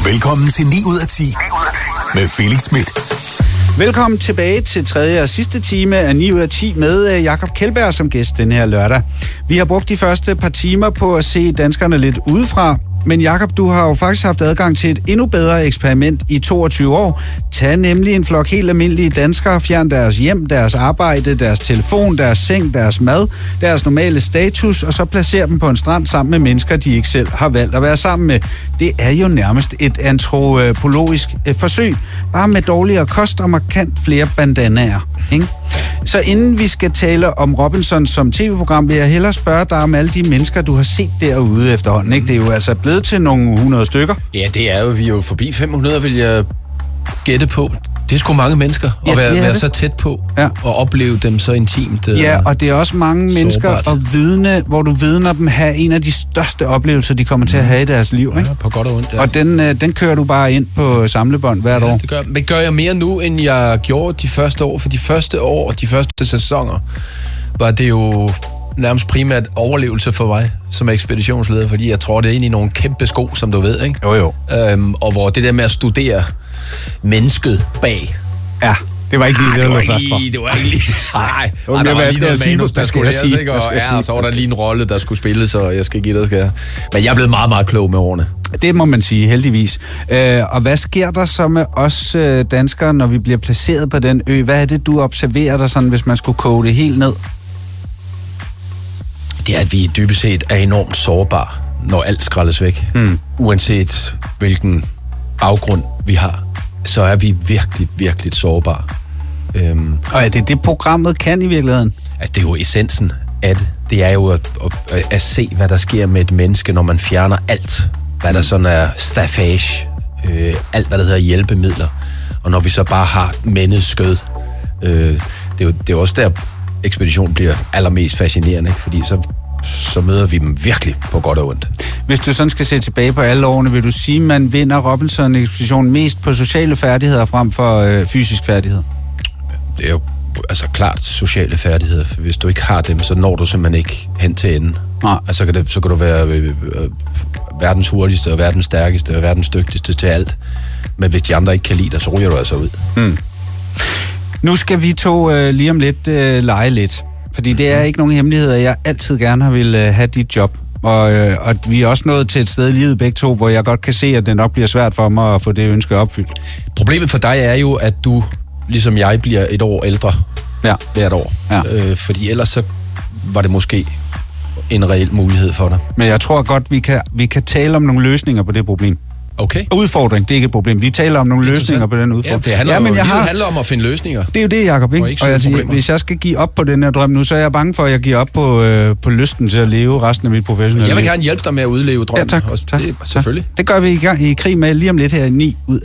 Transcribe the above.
Velkommen til 9 ud af 10 med Felix Smith. Velkommen tilbage til tredje og sidste time af 9 ud af 10 med Jakob Kjeldberg som gæst den her lørdag. Vi har brugt de første par timer på at se danskerne lidt udefra. Men Jakob, du har jo faktisk haft adgang til et endnu bedre eksperiment i 22 år. Tag nemlig en flok helt almindelige danskere, fjern deres hjem, deres arbejde, deres telefon, deres seng, deres mad, deres normale status, og så placer dem på en strand sammen med mennesker, de ikke selv har valgt at være sammen med. Det er jo nærmest et antropologisk forsøg, bare med dårligere kost og markant flere bandanaer, ikke? Så inden vi skal tale om Robinson som tv-program, vil jeg hellere spørge dig om alle de mennesker, du har set derude efterhånden, ikke? Det er jo altså blevet til nogle 100 stykker. Ja, det er jo, vi er jo forbi 500, vil jeg gætte på. Det er sgu mange mennesker at være så tæt på og opleve dem så intimt. Ja, og det er også mange mennesker at vidne, hvor du vidner dem have en af de største oplevelser, de kommer til at have i deres liv, ikke? Ja, på godt og ondt, ja. Og den kører du bare ind på samlebånd hvert år. Det gør jeg mere nu, end jeg gjorde de første år. For de første år og de første sæsoner var det jo nærmest primært overlevelse for mig som ekspeditionsleder, fordi jeg tror, det er egentlig nogle kæmpe sko, som du ved, ikke? Jo. Og hvor det der med at studere mennesket bag. Ja, det var ikke lige det, der lå først for. Det var ikke lige. Nej, der var lige noget manus, der skulle læres, ikke? Og så var der lige en rolle, der skulle spilles, og jeg skal give det, skal jeg. Men jeg er blevet meget, meget klog med årene. Det må man sige, heldigvis. Og hvad sker der så med os danskere, når vi bliver placeret på den ø? Hvad er det, du observerer der sådan, hvis man skulle koge det helt ned? Det er, at vi dybest set er enormt sårbare, når alt skraldes væk. Uanset hvilken baggrund vi har, så er vi virkelig, virkelig sårbare. Og er det programmet kan i virkeligheden? Altså, det er jo essensen af det. Det er jo at se, hvad der sker med et menneske, når man fjerner alt. Hvad der sådan er staffage, alt hvad der hedder hjælpemidler. Og når vi så bare har menneskeskød. Det er jo også der, ekspeditionen bliver allermest fascinerende, ikke? Fordi så møder vi dem virkelig på godt og ondt. Hvis du sådan skal se tilbage på alle årene, vil du sige, at man vinder Robinson-ekspeditionen mest på sociale færdigheder frem for fysisk færdighed? Det er jo altså klart sociale færdigheder, for hvis du ikke har dem, så når du simpelthen ikke hen til enden. Nej. Altså, så kan du være verdens hurtigste og verdens stærkeste og verdens dygtigste til alt. Men hvis de andre ikke kan lide dig, så ryger du altså ud. Nu skal vi to lige om lidt lege lidt. Fordi det er ikke nogen hemmelighed, at jeg altid gerne har vil have dit job. Og vi er også nået til et sted i livet begge to, hvor jeg godt kan se, at det nok bliver svært for mig at få det ønske opfyldt. Problemet for dig er jo, at du, ligesom jeg, bliver et år ældre hvert år. Ja. Fordi ellers så var det måske en reel mulighed for dig. Men jeg tror godt, vi kan tale om nogle løsninger på det problem. Okay. Udfordring, det er ikke et problem. Vi taler om nogle løsninger på den udfordring. Ja, det handler om at finde løsninger. Det er jo det, Jacob, ikke? Og hvis jeg skal give op på den her drøm nu, så er jeg bange for, at jeg giver op på lysten til at leve resten af mit professionelle liv. Jeg vil gerne hjælpe dig med at udleve drømmen. Ja, tak. Det, selvfølgelig. Det gør vi i krig med lige om lidt her i 9 ud